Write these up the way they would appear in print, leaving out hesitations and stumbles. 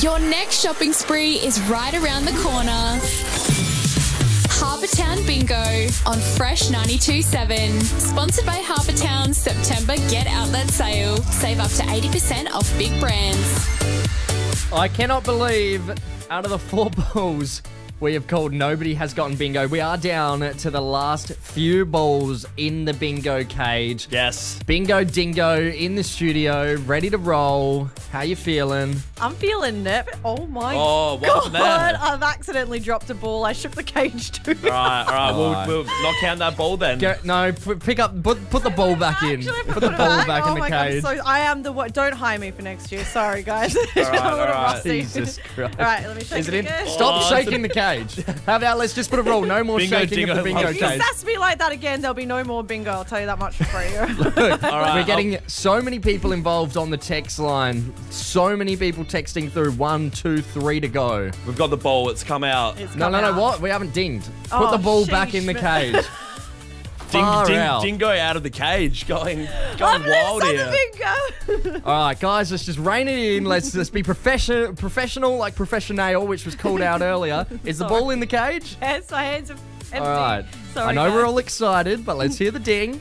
Your next shopping spree is right around the corner. Harbour Town Bingo on Fresh 92.7. Sponsored by Harbour Town's September Get Outlet Sale. Save up to 80% off big brands. I cannot believe out of the 4 balls we have called, nobody has gotten bingo. We are down to the last few balls in the bingo cage. Yes. Bingo Dingo in the studio, ready to roll. How you feeling? I'm feeling nervous. Oh my what God. happened there? I've accidentally dropped a ball. I shook the cage too. All right. We'll not count that ball then. Pick up, put the ball back in. Put the ball back in the cage. God, I am the one. Don't hire me for next year. Sorry, guys. All right. Jesus Christ. All right, let me shake Is it it in? again. Stop shaking the cage. How about let's just put a rule. No more Bingo shaking of the Dingo. bingo If you cage. sass me like that again, there'll be no more bingo. I'll tell you that much for free. All right. We're getting so many people involved on the text line. So many people texting through. 1, 2, 3 to go. We've got the ball. It's come out. No, what? We haven't dinged. Put the ball back in the cage. Dingo out of the cage, going wild here. Bingo. All right, guys, let's just rein it in. Let's just be professional, like professional, which was called out earlier. Is the ball in the cage? Yes, my hands are empty. All right. Sorry, I know we're guys. all excited, but let's hear the ding.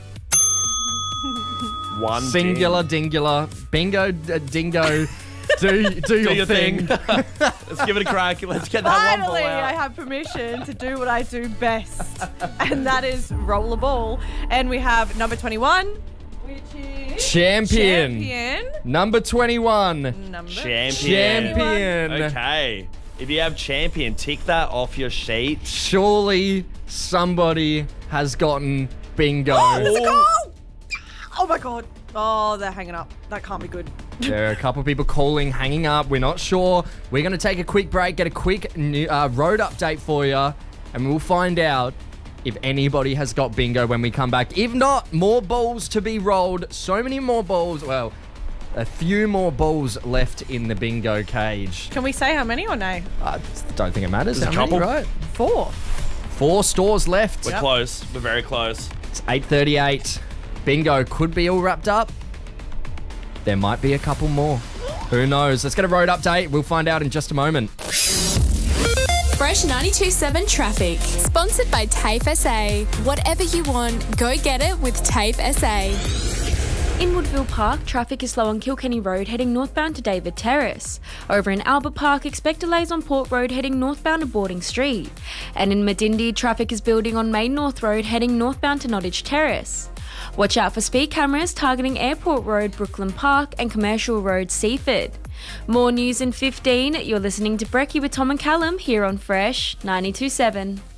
One Singular, dingular, bingo, dingo. Do your thing. Let's give it a crack. Let's get that one ball Finally, out. I have permission to do what I do best, and that is roll a ball. And we have number 21, which is Champion. Number 21. Number Champion. Okay. If you have champion, tick that off your sheet. Surely somebody has gotten bingo. There's a goal! Oh my God. Oh, they're hanging up. That can't be good. There are a couple of people calling, hanging up. We're not sure. We're going to take a quick break, get a quick road update for you, and we'll find out if anybody has got bingo when we come back. If not, more balls to be rolled. So many more balls. Well, a few more balls left in the bingo cage. Can we say how many or no? I don't think it matters. There's a How many, couple. right? 4. 4 stores left. We're close. We're very close. It's 8:38. Bingo could be all wrapped up. There might be a couple more. Who knows? Let's get a road update. We'll find out in just a moment. Fresh 92.7 Traffic. Sponsored by TAFE SA. Whatever you want, go get it with TAFE SA. In Woodville Park, traffic is slow on Kilkenny Road heading northbound to David Terrace. Over in Albert Park, expect delays on Port Road heading northbound to Boarding Street. And in Medindie, traffic is building on Main North Road heading northbound to Nottage Terrace. Watch out for speed cameras targeting Airport Road, Brooklyn Park and Commercial Road, Seaford. More news in 15. You're listening to Brekkie with Tom and Callum here on Fresh 92.7.